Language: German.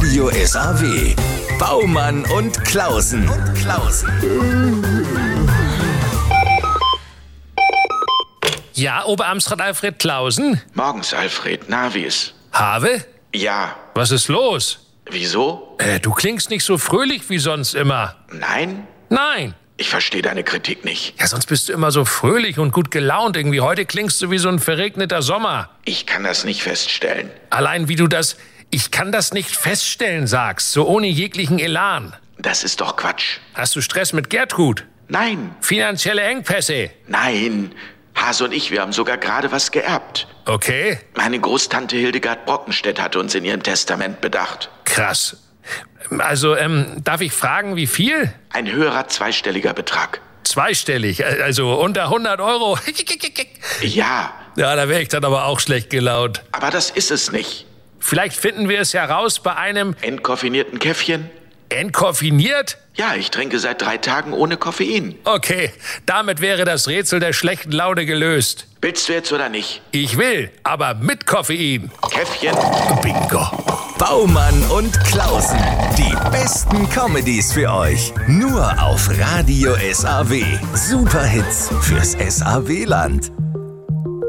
Radio SAW. Baumann und Klausen. Ja, Oberamtsrat Alfred Klausen? Morgens, Alfred. Na, wie ist? Have? Ja. Was ist los? Wieso? Du klingst nicht so fröhlich wie sonst immer. Nein? Nein. Ich verstehe deine Kritik nicht. Ja, sonst bist du immer so fröhlich und gut gelaunt irgendwie. Heute klingst du wie so ein verregneter Sommer. Ich kann das nicht feststellen. Allein wie du das "Ich kann das nicht feststellen" sagst, so ohne jeglichen Elan. Das ist doch Quatsch. Hast du Stress mit Gertrud? Nein. Finanzielle Engpässe? Nein. Hase und ich, wir haben sogar gerade was geerbt. Okay. Meine Großtante Hildegard Brockenstedt hatte uns in ihrem Testament bedacht. Krass. Also, darf ich fragen, wie viel? Ein höherer zweistelliger Betrag. Zweistellig, also unter 100 Euro. Ja. Ja, da wäre ich dann aber auch schlecht gelaunt. Aber das ist es nicht. Vielleicht finden wir es ja raus bei einem Entkoffinierten Käffchen? entkoffiniert? Ja, ich trinke seit 3 Tagen ohne Koffein. Okay, damit wäre das Rätsel der schlechten Laune gelöst. Willst du jetzt oder nicht? Ich will, aber mit Koffein. Käffchen? Bingo. Baumann und Klausen. Die besten Comedies für euch. Nur auf Radio SAW. Superhits fürs SAW-Land.